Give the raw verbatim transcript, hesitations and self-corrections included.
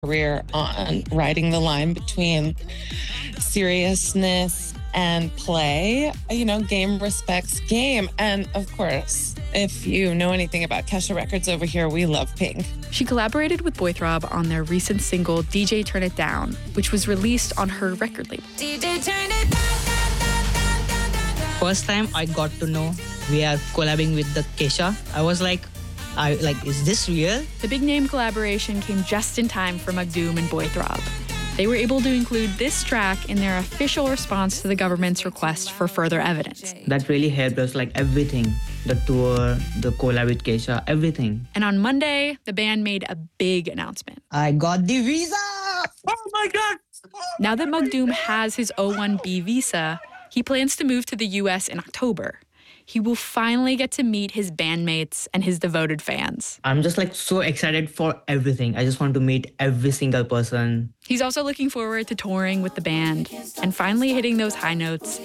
career on riding the line between seriousness and play. You know, game respects game. And of course, if you know anything about Kesha Records over here, we love Pink. She collaborated with Boythrob on their recent single, D J Turn It Down, which was released on her record label. D J Turn It Down. First time I got to know we are collabing with the Kesha, I was like, I like, is this real? The big name collaboration came just in time for Magdoom and Boythrob. They were able to include this track in their official response to the government's request for further evidence. That really helped us, like everything. The tour, the collab with Kesha, everything. And on Monday, the band made a big announcement. I got the visa! Oh my God! Oh now that Magdoom has his O one B visa, he plans to move to the U S in October. He will finally get to meet his bandmates and his devoted fans. I'm just like so excited for everything. I just want to meet every single person. He's also looking forward to touring with the band and finally hitting those high notes